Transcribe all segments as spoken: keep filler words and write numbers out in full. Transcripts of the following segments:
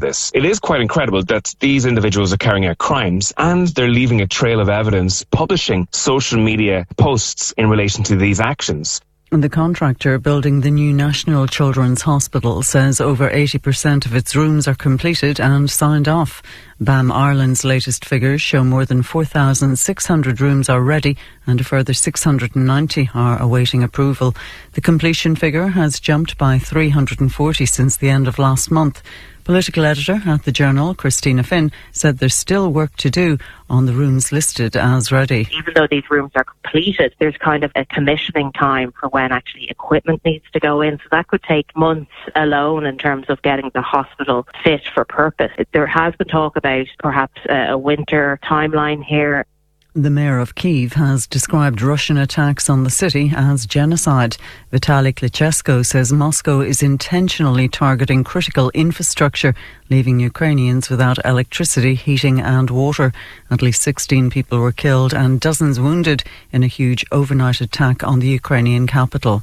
this. It is quite incredible that these individuals are carrying out crimes and they're leaving a trail of evidence, publishing social media posts in relation to these actions. The contractor building the new National Children's Hospital says over eighty percent of its rooms are completed and signed off. B A M Ireland's latest figures show more than four thousand six hundred rooms are ready and a further six hundred ninety are awaiting approval. The completion figure has jumped by three hundred forty since the end of last month. Political editor at the Journal, Christina Finn, said there's still work to do on the rooms listed as ready. Even though these rooms are completed, there's kind of a commissioning time for when actually equipment needs to go in. So that could take months alone in terms of getting the hospital fit for purpose. There has been talk about perhaps a winter timeline here. The mayor of Kyiv has described Russian attacks on the city as genocide. Vitaly Klitschko says Moscow is intentionally targeting critical infrastructure, leaving Ukrainians without electricity, heating and water. At least sixteen people were killed and dozens wounded in a huge overnight attack on the Ukrainian capital.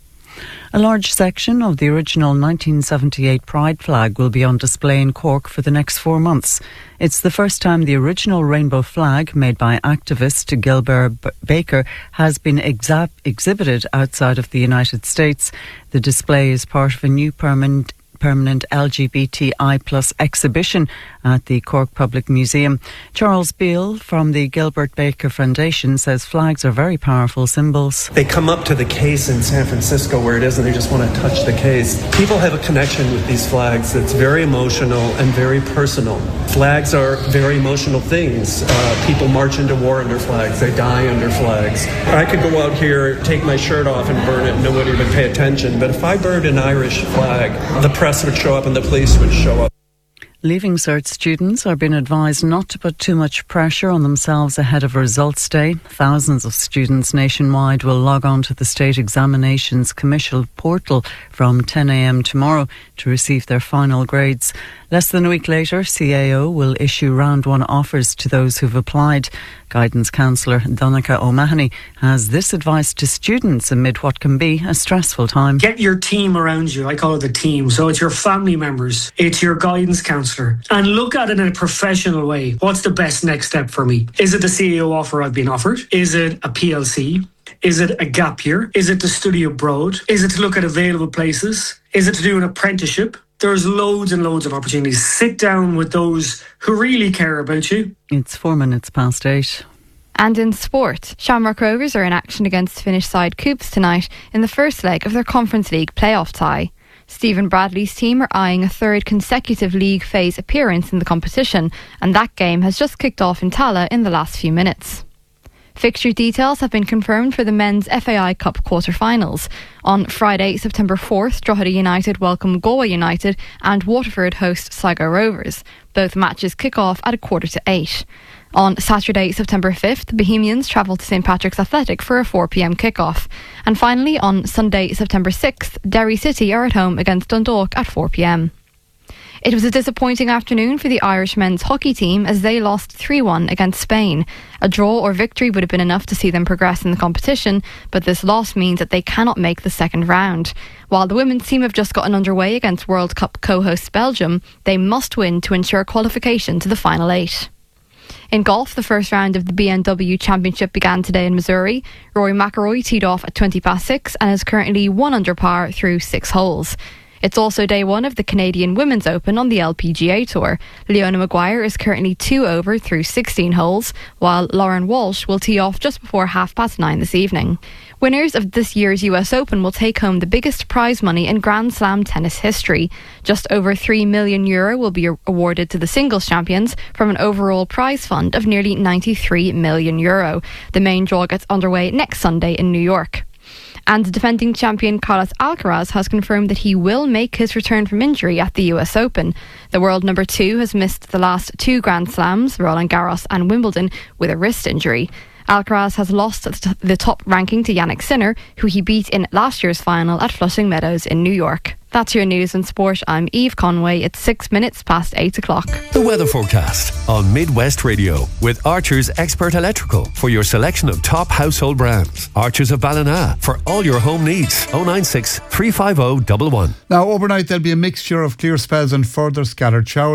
A large section of the original nineteen seventy-eight Pride flag will be on display in Cork for the next four months. It's the first time the original rainbow flag, made by activist Gilbert Baker, has been exa- exhibited outside of the United States. The display is part of a new permanent permanent L G B T I plus exhibition at the Cork Public Museum. Charles Beale from the Gilbert Baker Foundation says flags are very powerful symbols. They come up to the case in San Francisco where it is and they just want to touch the case. People have a connection with these flags that's very emotional and very personal. Flags are very emotional things. Uh, people march into war under flags. They die under flags. I could go out here, take my shirt off and burn it and nobody would pay attention. But if I burned an Irish flag, the press would show up and the police would show up. Leaving Cert students are being advised not to put too much pressure on themselves ahead of results day. Thousands of students nationwide will log on to the State Examinations Commission portal from ten a.m. tomorrow to receive their final grades. Less than a week later, C A O will issue round one offers to those who've applied. Guidance counsellor Donncha O'Mahony has this advice to students amid what can be a stressful time. Get your team around you. I call it the team. So it's your family members, it's your guidance counsellor, and look at it in a professional way. What's the best next step for me? Is it the C A O offer I've been offered? Is it a P L C? Is it a gap year? Is it to study abroad? Is it to look at available places? Is it to do an apprenticeship? There's loads and loads of opportunities. Sit down with those who really care about you. It's four minutes past eight. And in sport, Shamrock Rovers are in action against Finnish side Coups tonight in the first leg of their Conference League playoff tie. Stephen Bradley's team are eyeing a third consecutive league phase appearance in the competition, and that game has just kicked off in Tallaght in the last few minutes. Fixture details have been confirmed for the men's F A I Cup quarter-finals. On Friday, September fourth, Drogheda United welcome Galway United and Waterford host Sligo Rovers. Both matches kick off at a quarter to eight. On Saturday, September fifth, the Bohemians travel to St Patrick's Athletic for a four p.m. kick-off. And finally, on Sunday, September sixth, Derry City are at home against Dundalk at four p.m. It was a disappointing afternoon for the Irish men's hockey team as they lost three one against Spain. A draw or victory would have been enough to see them progress in the competition, but this loss means that they cannot make the second round. While the women's team have just gotten underway against World Cup co-hosts Belgium, they must win to ensure qualification to the final eight. In golf, the first round of the B M W Championship began today in Missouri. Rory McIlroy teed off at twenty past six and is currently one under par through six holes. It's also day one of the Canadian Women's Open on the L P G A Tour. Leona Maguire is currently two over through sixteen holes, while Lauren Walsh will tee off just before half past nine this evening. Winners of this year's U S Open will take home the biggest prize money in Grand Slam tennis history. Just over three million euro will be awarded to the singles champions from an overall prize fund of nearly ninety-three million euro. The main draw gets underway next Sunday in New York. And defending champion Carlos Alcaraz has confirmed that he will make his return from injury at the U S Open. The world number two has missed the last two Grand Slams, Roland Garros and Wimbledon, with a wrist injury. Alcaraz has lost the top ranking to Jannik Sinner, who he beat in last year's final at Flushing Meadows in New York. That's your news and sport. I'm Eve Conway. It's six minutes past eight o'clock. The weather forecast on Midwest Radio with Archer's Expert Electrical for your selection of top household brands. Archer's of Ballina for all your home needs. oh nine six, three five oh, one one. Now, overnight there'll be a mixture of clear spells and further scattered showers.